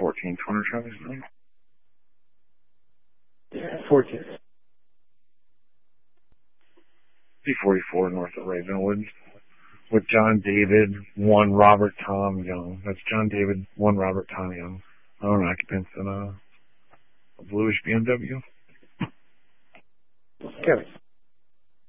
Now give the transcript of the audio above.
14 corner Travis Lane. 14. C44 north of Ravenwood. With John David, 1 Robert Tom Young. That's John David, 1 Robert Tom Young. Owner occupants in a bluish BMW. Kevin.